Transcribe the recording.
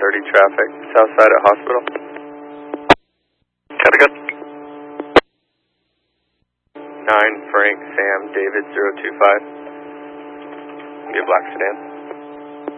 1030 traffic, south side at hospital. Copy, good. 9 Frank Sam David 025. Be a black sedan.